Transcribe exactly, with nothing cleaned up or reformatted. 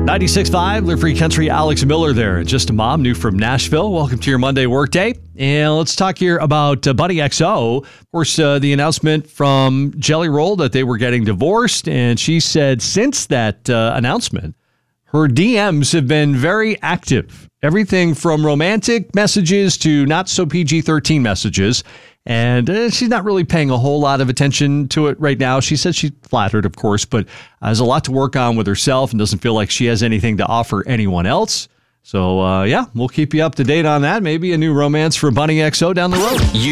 ninety-six point five, Live Free Country, Alex Miller there. Just a Mom, new from Nashville. Welcome to your Monday workday. And let's talk here about uh, Bunny X O. Of course, uh, the announcement from Jelly Roll that they were getting divorced. And she said since that uh, announcement, her D Ms have been very active. Everything from romantic messages to not so P G thirteen messages. And uh, she's not really paying a whole lot of attention to it right now. She said she's flattered, of course, but has a lot to work on with herself and doesn't feel like she has anything to offer anyone else. So, uh, yeah, we'll keep you up to date on that. Maybe a new romance for Bunny X O down the road.